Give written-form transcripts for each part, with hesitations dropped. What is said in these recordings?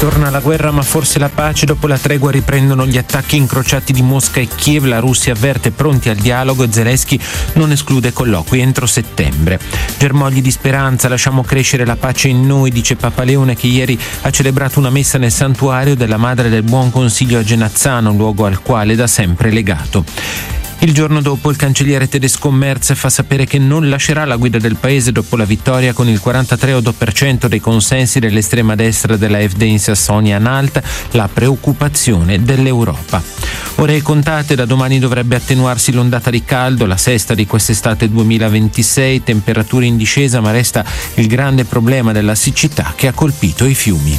Torna la guerra ma forse la pace. Dopo la tregua riprendono gli attacchi incrociati di Mosca e Kiev. La Russia avverte pronti al dialogo e Zelensky non esclude colloqui entro settembre. Germogli di speranza, lasciamo crescere la pace in noi, dice Papa Leone, che ieri ha celebrato una messa nel santuario della Madre del Buon Consiglio a Genazzano, luogo al quale da sempre legato. Il giorno dopo il cancelliere tedesco Merz fa sapere che non lascerà la guida del paese dopo la vittoria con il 43,8% dei consensi dell'estrema destra della AfD in Sassonia-Anhalt, la preoccupazione dell'Europa. Ore contate, da domani dovrebbe attenuarsi l'ondata di caldo, la sesta di quest'estate 2026, temperature in discesa, ma resta il grande problema della siccità che ha colpito i fiumi.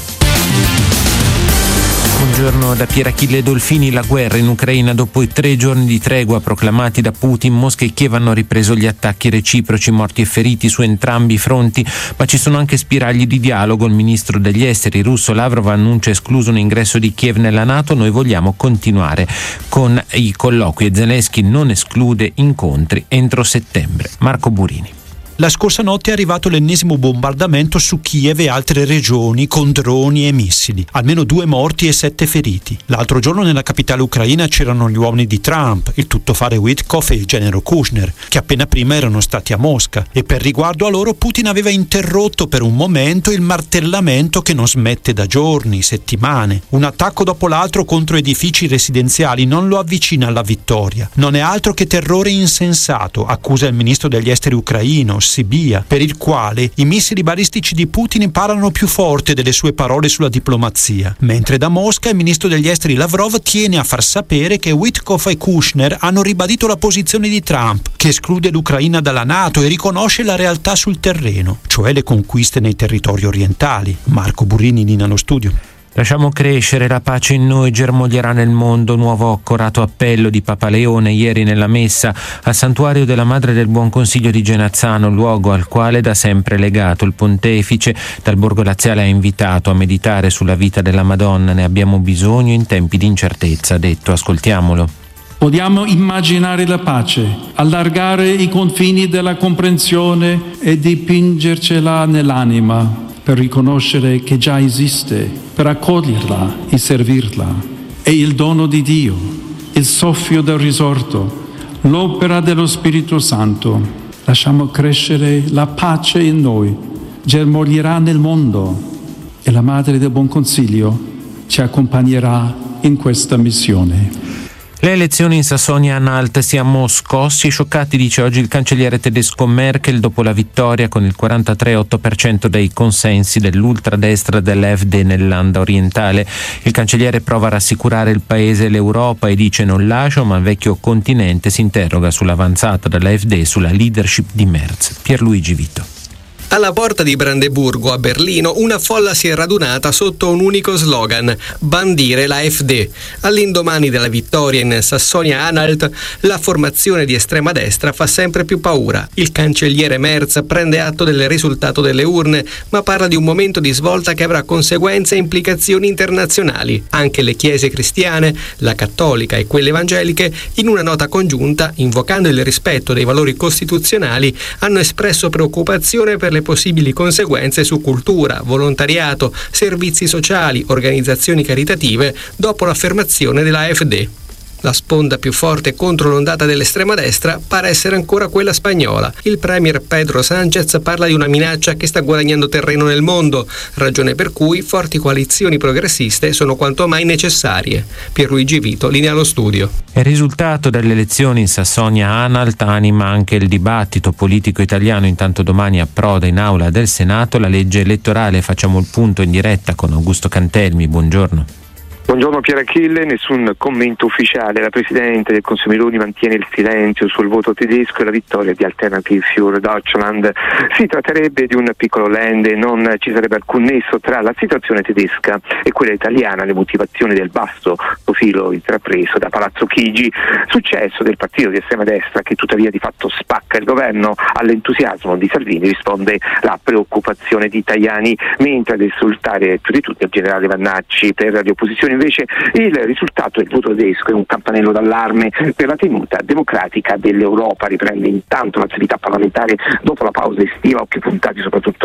Buongiorno da Pier Achille Dolfini. La guerra in Ucraina. Dopo i 3 giorni di tregua proclamati da Putin, Mosca e Kiev hanno ripreso gli attacchi reciproci, morti e feriti su entrambi i fronti, ma ci sono anche spiragli di dialogo. Il ministro degli esteri russo Lavrov annuncia escluso un ingresso di Kiev nella NATO. Noi vogliamo continuare con i colloqui e Zelensky non esclude incontri entro settembre. Marco Burini. La scorsa notte è arrivato l'ennesimo bombardamento su Kiev e altre regioni con droni e missili. Almeno 2 morti e 7 feriti. L'altro giorno nella capitale ucraina c'erano gli uomini di Trump, il tuttofare Witkoff e il genero Kushner, che appena prima erano stati a Mosca. E per riguardo a loro Putin aveva interrotto per un momento il martellamento che non smette da giorni, settimane. Un attacco dopo l'altro contro edifici residenziali non lo avvicina alla vittoria. Non è altro che terrore insensato, accusa il ministro degli esteri ucraino, Sibia, per il quale i missili balistici di Putin parlano più forte delle sue parole sulla diplomazia, mentre da Mosca il ministro degli esteri Lavrov tiene a far sapere che Witkoff e Kushner hanno ribadito la posizione di Trump, che esclude l'Ucraina dalla NATO e riconosce la realtà sul terreno, cioè le conquiste nei territori orientali. Marco Burini, Nina allo studio. Lasciamo crescere la pace in noi, germoglierà nel mondo. Nuovo accorato appello di Papa Leone ieri nella messa al santuario della Madre del Buon Consiglio di Genazzano, luogo al quale da sempre legato. Il pontefice dal borgo laziale ha invitato a meditare sulla vita della Madonna. Ne abbiamo bisogno in tempi di incertezza, ha detto. Ascoltiamolo. Vogliamo immaginare la pace, allargare i confini della comprensione e dipingercela nell'anima, per riconoscere che già esiste, per accoglierla e servirla. È il dono di Dio, il soffio del risorto, l'opera dello Spirito Santo. Lasciamo crescere la pace in noi, germoglierà nel mondo e la Madre del Buon Consiglio ci accompagnerà in questa missione. Le elezioni in Sassonia-Anhalt, siamo scossi e scioccati, dice oggi il cancelliere tedesco Merkel dopo la vittoria con il 43,8% dei consensi dell'ultradestra dell'AfD nel Land orientale. Il cancelliere prova a rassicurare il paese e l'Europa e dice non lascio, ma il vecchio continente si interroga sull'avanzata dell'AfD e sulla leadership di Merz. Pierluigi Vito. Alla porta di Brandeburgo, a Berlino, una folla si è radunata sotto un unico slogan: bandire la AfD. All'indomani della vittoria in Sassonia-Anhalt, la formazione di estrema destra fa sempre più paura. Il cancelliere Merz prende atto del risultato delle urne, ma parla di un momento di svolta che avrà conseguenze e implicazioni internazionali. Anche le chiese cristiane, la cattolica e quelle evangeliche, in una nota congiunta, invocando il rispetto dei valori costituzionali, hanno espresso preoccupazione per le possibili conseguenze su cultura, volontariato, servizi sociali, organizzazioni caritative dopo l'affermazione della AfD. La sponda più forte contro l'ondata dell'estrema destra pare essere ancora quella spagnola. Il premier Pedro Sánchez parla di una minaccia che sta guadagnando terreno nel mondo, ragione per cui forti coalizioni progressiste sono quanto mai necessarie. Pierluigi Vito, linea allo studio. Il risultato delle elezioni in Sassonia-Anhalt anima anche il dibattito politico italiano. Intanto domani approda in aula del Senato la legge elettorale. Facciamo il punto in diretta con Augusto Cantelmi. Buongiorno. Buongiorno Pier Achille, nessun commento ufficiale. La Presidente del Consiglio Meloni mantiene il silenzio sul voto tedesco e la vittoria di Alternative für Deutschland. Si tratterebbe di un piccolo land e non ci sarebbe alcun nesso tra la situazione tedesca e quella italiana, le motivazioni del basso profilo intrapreso da Palazzo Chigi. Successo del partito di estrema destra che tuttavia di fatto spacca il governo. All'entusiasmo di Salvini risponde la preoccupazione di Tajani, mentre ad esultare più di tutti il generale Vannacci. Per le opposizioni invece il risultato del voto tedesco è un campanello d'allarme per la tenuta democratica dell'Europa. Riprende intanto l'attività parlamentare dopo la pausa estiva, occhi puntati soprattutto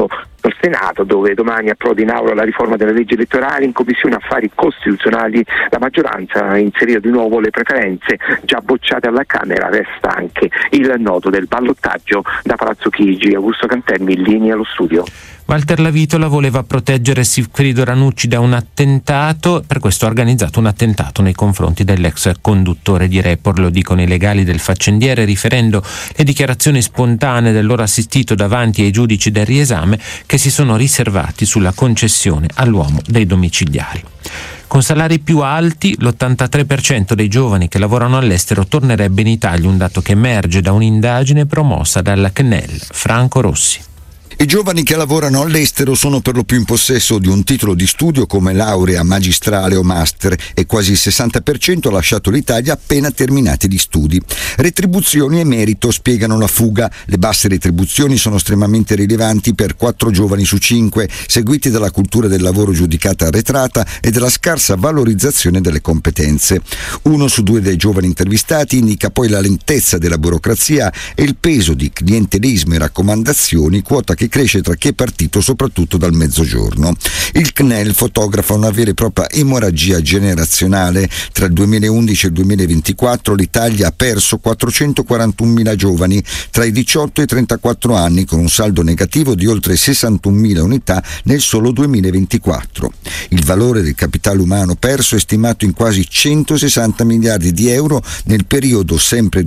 al Senato, dove domani approda in aula la riforma della legge elettorale. In Commissione Affari Costituzionali la maggioranza ha inserito di nuovo le preferenze già bocciate alla Camera. Resta anche il nodo del ballottaggio da Palazzo Chigi. Augusto Cantemmi in linea allo studio. Walter Lavitola voleva proteggere Sigfrido Ranucci da un attentato, per questo ha organizzato un attentato nei confronti dell'ex conduttore di Report, lo dicono i legali del faccendiere, riferendo le dichiarazioni spontanee del loro assistito davanti ai giudici del riesame, che si sono riservati sulla concessione all'uomo dei domiciliari. Con salari più alti, l'83% dei giovani che lavorano all'estero tornerebbe in Italia, un dato che emerge da un'indagine promossa dalla CNEL. Franco Rossi. I giovani che lavorano all'estero sono per lo più in possesso di un titolo di studio come laurea, magistrale o master, e quasi il 60% ha lasciato l'Italia appena terminati gli studi. Retribuzioni e merito spiegano la fuga. Le basse retribuzioni sono estremamente rilevanti per 4 giovani su 5, seguiti dalla cultura del lavoro giudicata arretrata e dalla scarsa valorizzazione delle competenze. 1 su 2 dei giovani intervistati indica poi la lentezza della burocrazia e il peso di clientelismo e raccomandazioni, quota che cresce tra chi è partito soprattutto dal mezzogiorno. Il CNEL fotografa una vera e propria emorragia generazionale. Tra il 2011 e il 2024 l'Italia ha perso 441.000 giovani tra i 18 e i 34 anni, con un saldo negativo di oltre 61.000 unità nel solo 2024. Il valore del capitale umano perso è stimato in quasi 160 miliardi di euro nel periodo sempre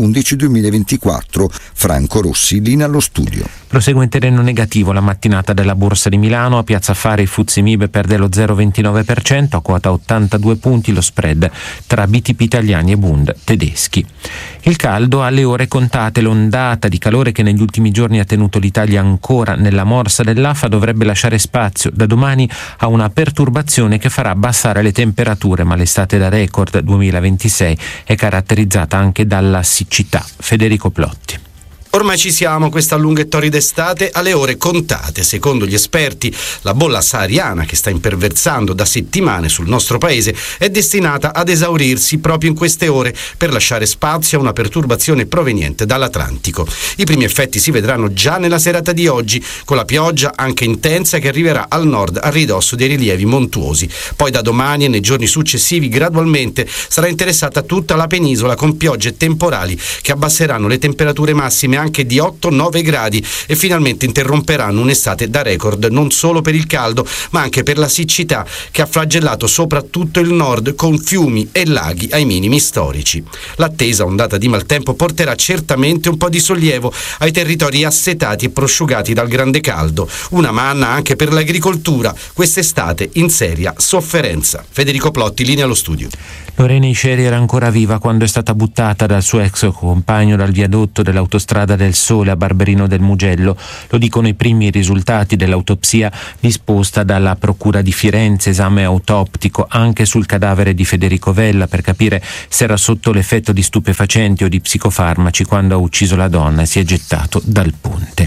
2011-2024. Franco Rossi, linea allo studio. Prosegue in terreno negativo la mattinata della Borsa di Milano. A Piazza Affari il FTSE MIB perde lo 0,29%, a quota 82 punti lo spread tra BTP italiani e Bund tedeschi. Il caldo alle ore contate. L'ondata di calore che negli ultimi giorni ha tenuto l'Italia ancora nella morsa dell'afa dovrebbe lasciare spazio da domani a una perturbazione che farà abbassare le temperature, ma l'estate da record 2026 è caratterizzata anche dalla siccità. Federico Plotti. Ormai ci siamo, questa lunga e torrida estate alle ore contate. Secondo gli esperti, la bolla sahariana che sta imperversando da settimane sul nostro paese è destinata ad esaurirsi proprio in queste ore, per lasciare spazio a una perturbazione proveniente dall'Atlantico. I primi effetti si vedranno già nella serata di oggi, con la pioggia anche intensa che arriverà al nord a ridosso dei rilievi montuosi. Poi da domani e nei giorni successivi gradualmente sarà interessata tutta la penisola, con piogge e temporali che abbasseranno le temperature massime anche di 8-9 gradi e finalmente interromperanno un'estate da record non solo per il caldo ma anche per la siccità che ha flagellato soprattutto il nord, con fiumi e laghi ai minimi storici. L'attesa ondata di maltempo porterà certamente un po' di sollievo ai territori assetati e prosciugati dal grande caldo, una manna anche per l'agricoltura quest'estate in seria sofferenza. Federico Plotti, linea allo studio. Lorena Isceri era ancora viva quando è stata buttata dal suo ex compagno dal viadotto dell'autostrada del Sole a Barberino del Mugello. Lo dicono i primi risultati dell'autopsia disposta dalla Procura di Firenze, esame autoptico anche sul cadavere di Federico Vella per capire se era sotto l'effetto di stupefacenti o di psicofarmaci quando ha ucciso la donna e si è gettato dal ponte.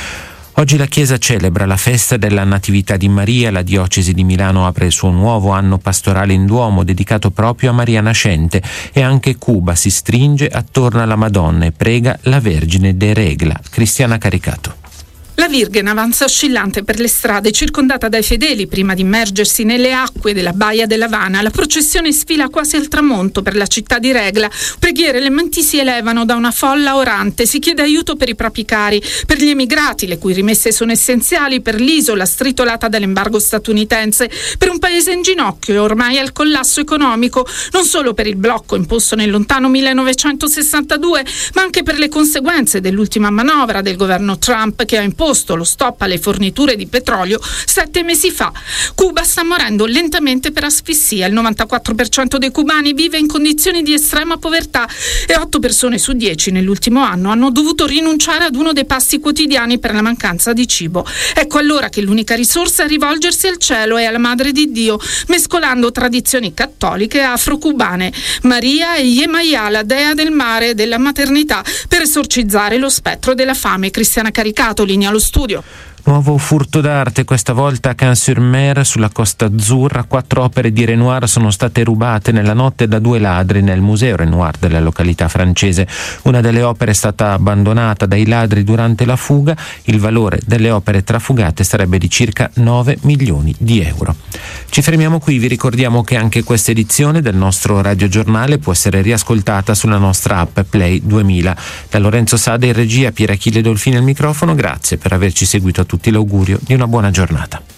Oggi la Chiesa celebra la festa della Natività di Maria. La diocesi di Milano apre il suo nuovo anno pastorale in Duomo dedicato proprio a Maria Nascente, e anche Cuba si stringe attorno alla Madonna e prega la Vergine de Regla. Cristiana Caricato. La Virgen avanza oscillante per le strade, circondata dai fedeli prima di immergersi nelle acque della Baia dell'Havana. La processione sfila quasi al tramonto per la città di Regla. Preghiere e lamenti si elevano da una folla orante. Si chiede aiuto per i propri cari, per gli emigrati, le cui rimesse sono essenziali, per l'isola stritolata dall'embargo statunitense, per un paese in ginocchio e ormai al collasso economico, non solo per il blocco imposto nel lontano 1962, ma anche per le conseguenze dell'ultima manovra del governo Trump, che ha imposto lo stop alle forniture di petrolio 7 mesi fa. Cuba sta morendo lentamente per asfissia. Il 94% dei cubani vive in condizioni di estrema povertà e 8 persone su 10 nell'ultimo anno hanno dovuto rinunciare ad uno dei pasti quotidiani per la mancanza di cibo. Ecco allora che l'unica risorsa è rivolgersi al cielo e alla Madre di Dio, mescolando tradizioni cattoliche e afro-cubane. Maria e Yemayá, la dea del mare e della maternità, per esorcizzare lo spettro della fame. Cristiana Caricato, linea allo studio. Nuovo furto d'arte, questa volta a Cannes-sur-Mer, sulla Costa Azzurra. 4 opere di Renoir sono state rubate nella notte da 2 ladri nel museo Renoir della località francese. Una delle opere è stata abbandonata dai ladri durante la fuga. Il valore delle opere trafugate sarebbe di circa 9 milioni di euro. Ci fermiamo qui, vi ricordiamo che anche questa edizione del nostro radiogiornale può essere riascoltata sulla nostra app Play 2000. Da Lorenzo Sada in regia, Pier Achille Dolfini al microfono, grazie per averci seguito a tutti, l'augurio di una buona giornata.